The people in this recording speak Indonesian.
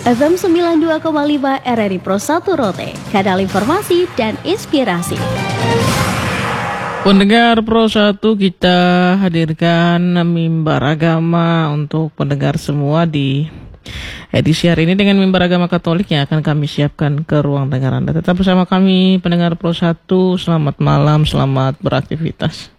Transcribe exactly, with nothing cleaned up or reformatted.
F M sembilan puluh dua koma lima R R I Pro satu Rote, kanal informasi dan inspirasi. Pendengar Pro satu, kita hadirkan mimbar agama untuk pendengar semua di edisi hari ini dengan mimbar agama Katolik yang akan kami siapkan ke ruang dengar Anda. Tetap bersama kami pendengar Pro satu, selamat malam, selamat beraktivitas.